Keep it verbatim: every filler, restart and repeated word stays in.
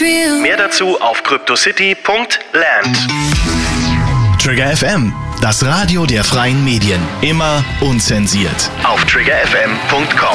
real. Mehr dazu auf cryptocity punkt land. Trigger F M, das Radio der freien Medien. Immer unzensiert. Auf trigger f m punkt com.